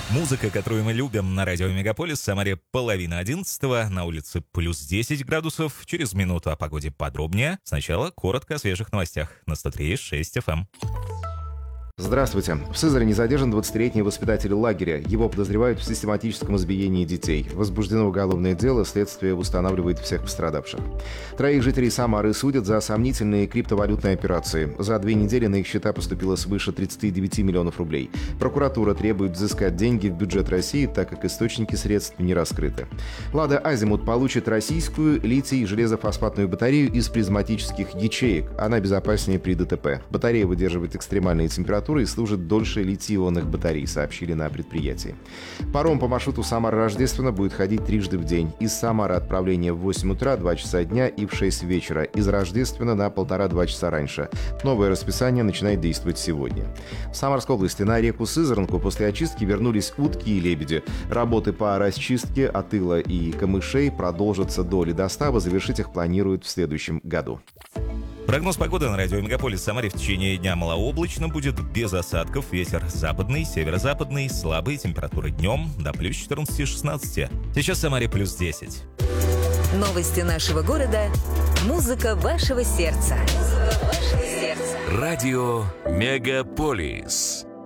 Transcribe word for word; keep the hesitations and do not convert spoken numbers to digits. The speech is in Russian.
Музыка, которую мы любим на радио Мегаполис, в Самаре половина одиннадцатого, на улице плюс десять градусов. Через минуту о погоде подробнее. Сначала коротко о свежих новостях на сто три и шесть эф эм. Здравствуйте. В Сызрани задержан двадцатилетний воспитатель лагеря. Его подозревают в систематическом избиении детей. Возбуждено уголовное дело, следствие устанавливает всех пострадавших. Троих жителей Самары судят за сомнительные криптовалютные операции. За две недели на их счета поступило свыше тридцати девяти миллионов рублей. Прокуратура требует взыскать деньги в бюджет России, так как источники средств не раскрыты. «Лада Азимут» получит российскую литий-железофосфатную батарею из призматических ячеек. Она безопаснее при ДТП. Батарея выдерживает экстремальные температуры и служит дольше литий-ионных батарей, сообщили на предприятии. Паром по маршруту Самара-Рождественно будет ходить трижды в день. Из Самары отправление в восемь утра, два часа дня и в шесть вечера. Из Рождественно на полтора-два часа раньше. Новое расписание начинает действовать сегодня. В Самарской области на реку Сызранку после очистки вернулись утки и лебеди. Работы по расчистке от ила и камышей продолжатся до ледостава. Завершить их планируют в следующем году. Прогноз погоды на радио Мегаполис в Самаре в течение дня малооблачно, будет без осадков, ветер западный, северо-западный, слабые температуры днем до плюс четырнадцати-шестнадцати. Сейчас в Самаре плюс десять. Новости нашего города, музыка вашего сердца. Радио Мегаполис.